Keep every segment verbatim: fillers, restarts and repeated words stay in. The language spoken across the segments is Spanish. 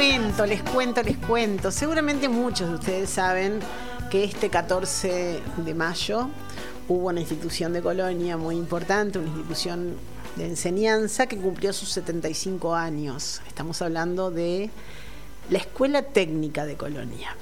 cuento, les cuento, les cuento. Seguramente muchos de ustedes saben que este catorce de mayo hubo una institución de Colonia muy importante, una institución de enseñanza que cumplió sus setenta y cinco años. Estamos hablando de la Escuela Técnica de Colonia.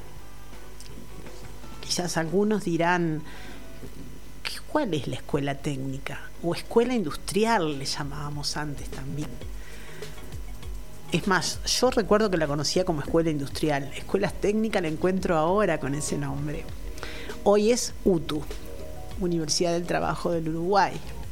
Quizás algunos dirán, ¿cuál es la escuela técnica? O escuela industrial le llamábamos antes también. Es más, yo recuerdo que la conocía como escuela industrial. Escuelas técnicas la encuentro ahora con ese nombre. Hoy es U T U, Universidad del Trabajo del Uruguay.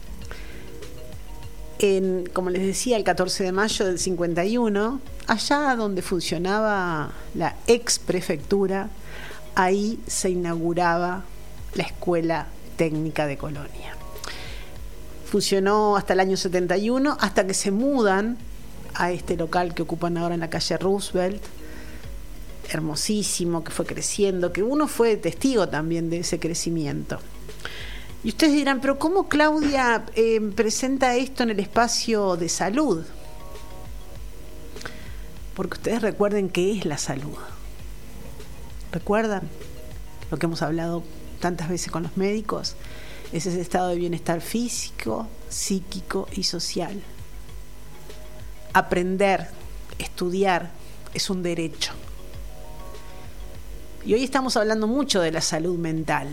En, como les decía, el catorce de mayo del cincuenta y uno, allá donde funcionaba la ex prefectura, ahí se inauguraba la Escuela Técnica de Colonia. Funcionó hasta el año setenta y uno, hasta que se mudan a este local que ocupan ahora en la calle Roosevelt, hermosísimo, que fue creciendo, que uno fue testigo también de ese crecimiento. Y ustedes dirán, pero ¿cómo Claudia eh, presenta esto en el espacio de salud? Porque ustedes recuerden qué es la salud. ¿Recuerdan lo que hemos hablado tantas veces con los médicos? Es ese estado de bienestar físico, psíquico y social. Aprender, estudiar, es un derecho. Y hoy estamos hablando mucho de la salud mental.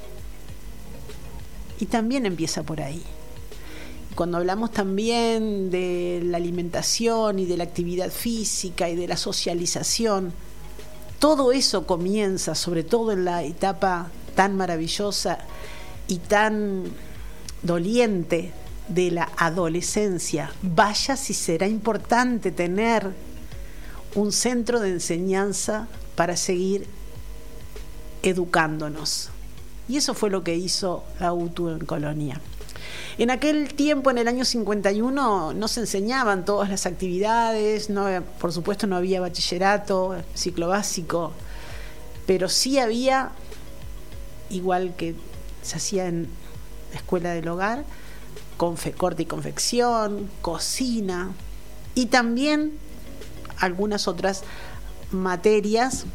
Y también empieza por ahí. Cuando hablamos también de la alimentación y de la actividad física y de la socialización, todo eso comienza, sobre todo en la etapa tan maravillosa y tan doliente de la adolescencia. Vaya si será importante tener un centro de enseñanza para seguir educándonos. Y eso fue lo que hizo la U T U en Colonia. En aquel tiempo, en el año cincuenta y uno, no se enseñaban todas las actividades, no, por supuesto no había bachillerato, ciclo básico, pero sí había, igual que se hacía en la escuela del hogar, confe, corte y confección, cocina y también algunas otras materias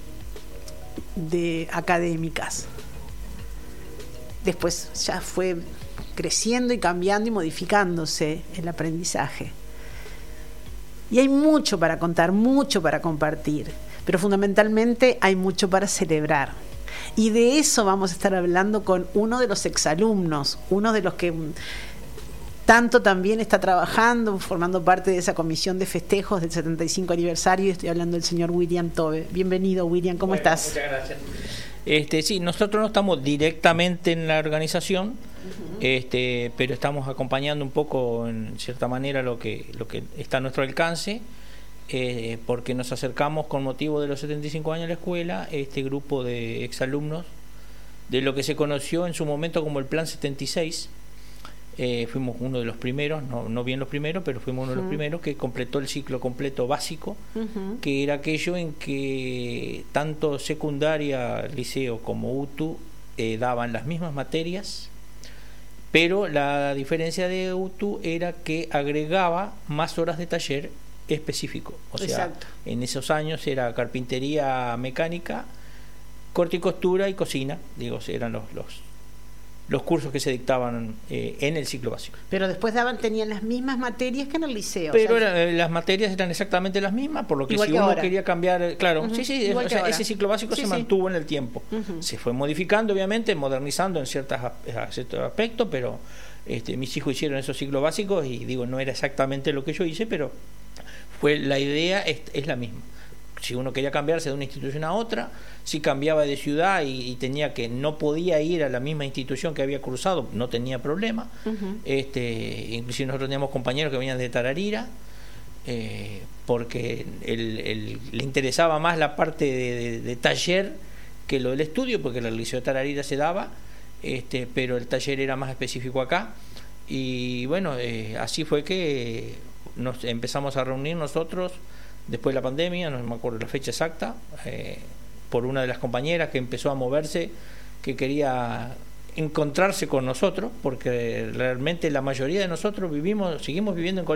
de académicas. Después ya fue creciendo y cambiando y modificándose el aprendizaje. Y hay mucho para contar, mucho para compartir, pero fundamentalmente hay mucho para celebrar. Y de eso vamos a estar hablando con uno de los exalumnos, uno de los que tanto también está trabajando, formando parte de esa comisión de festejos del setenta y cinco aniversario. Estoy hablando del señor William Tobe. Bienvenido, William, ¿cómo bueno, estás? Muchas gracias. Este, sí, nosotros no estamos directamente en la organización, uh-huh. este, pero estamos acompañando un poco, en cierta manera, lo que, lo que está a nuestro alcance, eh, porque nos acercamos con motivo de los setenta y cinco años de la escuela, este grupo de exalumnos, de lo que se conoció en su momento como el Plan setenta y seis. Eh, fuimos uno de los primeros, no, no bien los primeros, pero fuimos uno uh-huh. de los primeros que completó el ciclo completo básico, uh-huh. que era aquello en que tanto secundaria, liceo como U T U eh, daban las mismas materias, pero la diferencia de U T U era que agregaba más horas de taller específico. O sea, exacto. En esos años era carpintería mecánica, corte y costura y cocina, digo, eran los... los los cursos que se dictaban eh, en el ciclo básico. Pero después daban, tenían las mismas materias que en el liceo. Pero o sea, era, las materias eran exactamente las mismas, por lo que igual si que uno ahora. Quería cambiar, claro, uh-huh. sí, sí, o sea, ese ciclo básico sí, se sí. mantuvo en el tiempo. Uh-huh. Se fue modificando, obviamente, modernizando en ciertas, ciertos aspectos, pero este, mis hijos hicieron esos ciclos básicos y digo, no era exactamente lo que yo hice, pero fue la idea es, es la misma. Si uno quería cambiarse de una institución a otra, si cambiaba de ciudad y, y tenía que no podía ir a la misma institución que había cursado, no tenía problema. Uh-huh. este, inclusive nosotros teníamos compañeros que venían de Tararira, eh, porque el, el, le interesaba más la parte de, de, de taller que lo del estudio, porque el liceo de Tararira se daba, este, pero el taller era más específico acá. Y bueno, eh, así fue que nos empezamos a reunir nosotros después de la pandemia, no me acuerdo la fecha exacta, eh, por una de las compañeras que empezó a moverse, que quería encontrarse con nosotros, porque realmente la mayoría de nosotros vivimos, seguimos viviendo en Colombia.